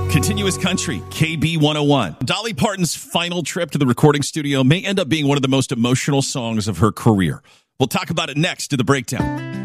Continuous Country, KB 101. Dolly Parton's final trip to the recording studio may end up being one of the most emotional songs of her career. We'll talk about it next to the breakdown.